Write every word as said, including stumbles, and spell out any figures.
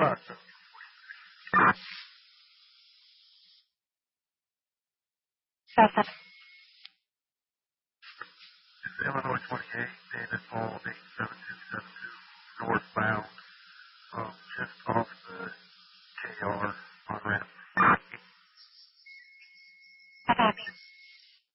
South. Illinois twenty-eight, David Paul, eight seven two seven two, northbound, um, just off the K R.